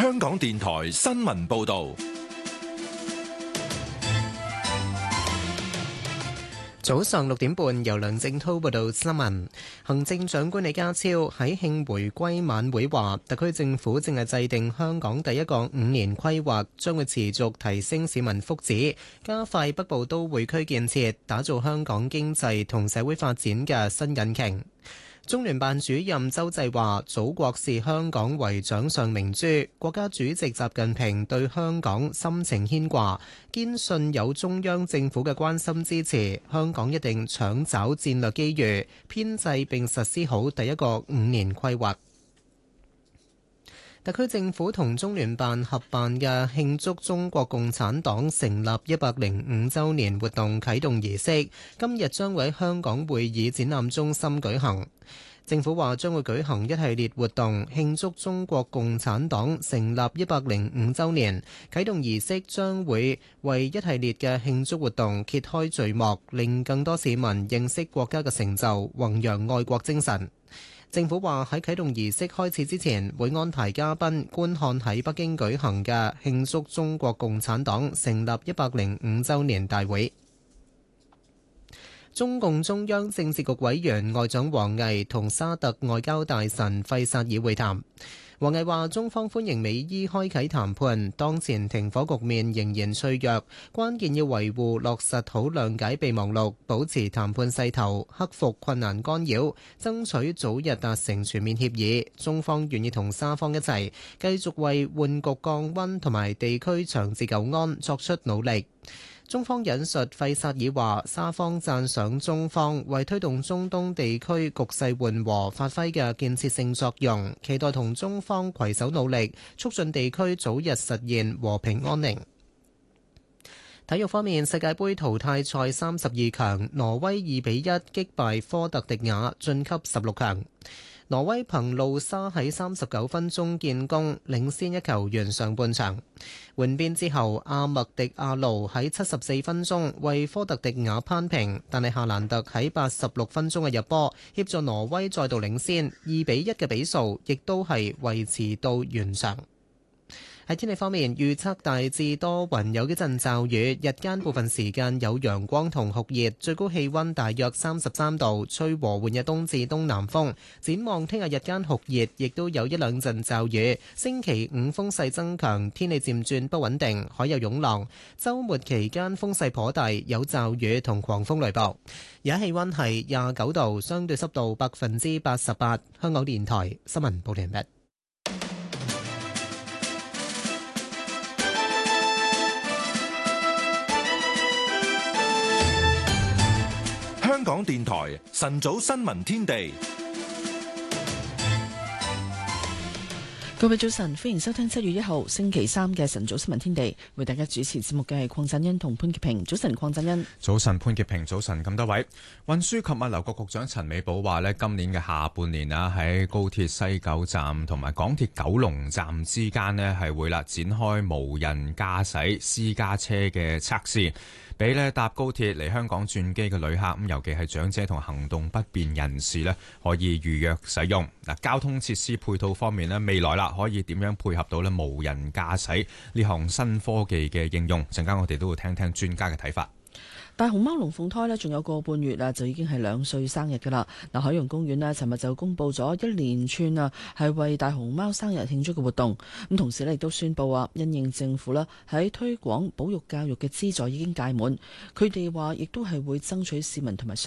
香港電台新聞報道。 早上6點半，由梁正滔報道新聞。行政長官李家超喺慶回歸晚會話，特區政府正係制定香港第一個5年規劃，將會持續提升市民福祉，加快北部都會區建設，打造香港經濟同社會發展嘅新引擎。中聯辦主任周濟話，祖國視香港為掌上明珠，國家主席習近平對香港深情牽掛，堅信有中央政府嘅關心支持，香港一定搶找戰略機遇，編制並實施好第一個5年規劃。特區政府同中聯辦合辦嘅慶祝中國共產黨成立105週年活動啟動儀式，今日將會喺香港會議展覽中心舉行。政府話將會舉行一系列活動慶祝中國共產黨成立105週年，啟動儀式將會為一系列嘅慶祝活動揭開序幕，令更多市民認識國家嘅成就，弘揚愛國精神。政府話喺啟動儀式開始之前，會安排嘉賓觀看喺北京舉行嘅慶祝中國共產黨成立105週年大會。中共中央政治局委員外長王毅同沙特外交大臣費薩爾會談。王毅話：中方歡迎美伊開啟談判，當前停火局面仍然脆弱，關鍵要維護落實好諒解備忘錄，保持談判勢頭，克服困難干擾，爭取早日達成全面協議。中方願意同沙方一齊，繼續為緩局降溫同埋地區長治久安作出努力。中方引述費薩爾話，沙方讚賞中方為推動中東地區局勢緩和發揮嘅建設性作用，期待同中方攜手努力，促進地區早日實現和平安寧。體育方面，世界盃淘汰賽32強，挪威2比1擊敗科特迪瓦，晉級16強。挪威憑路沙喺39分鐘建功，領先一球完上半場。換邊之後，阿麥迪亞路喺74分鐘為科特迪瓦扳平，但係夏蘭特喺86分鐘嘅入波協助挪威再度領先2比1嘅比數，亦都係維持到完場。喺天氣方面，預測大致多雲，有幾陣驟雨，日間部分時間有陽光同酷熱，最高氣溫大約33度，吹和緩嘅東至東南風。展望聽日日間酷熱，亦都有一兩陣驟雨。星期5風勢增強，天氣漸轉不穩定，海有湧浪。週末期間風勢頗大，有驟雨同狂風雷暴。而家氣溫係29度，相對濕度88%。香港電台新聞報道完畢。 香港電台晨早新聞天地， 各位早晨，歡迎收聽7月1號星期三嘅晨早新聞天地。為大家主持節目嘅係鄺振恩同潘潔平。早晨，鄺振恩。 早晨，潘潔平。早晨，咁多位。運輸及物流局局長陳美寶話呢，今年嘅下半年啊，喺高鐵西九站同埋港鐵九龍站之間呢，係會展開無人駕駛私家車嘅測試。俾搭高鐵嚟香港轉機嘅旅客，咁尤其係長者同行動不便人士呢，可以預約使用。交通設施配套方面呢，未來可以點樣配合到無人駕駛呢項新科技嘅應用？陣間我哋都會聽聽專家嘅睇法。 大熊貓龍鳳胎呢，仲有個半月就已經係2歲生日噶啦。海洋公園呢，尋日就公布咗一連串係為大熊貓生日慶祝嘅活動。咁同時呢，亦都宣布因應政府啦喺推廣保育教育嘅資助已經屆滿，佢哋話亦都係會爭取市民同埋